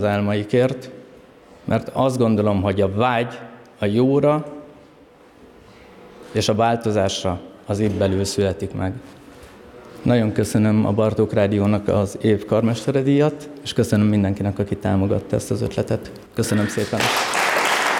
az álmaikért, mert azt gondolom, hogy a vágy a jóra és a változásra az év belül születik meg. Nagyon köszönöm a Bartók Rádiónak az év karmestere díjat, és köszönöm mindenkinek, aki támogatta ezt az ötletet. Köszönöm szépen!